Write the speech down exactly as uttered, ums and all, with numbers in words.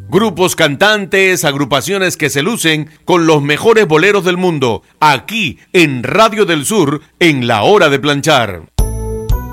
Grupos cantantes, agrupaciones que se lucen con los mejores boleros del mundo, aquí en Radio del Sur, en La Hora de Planchar.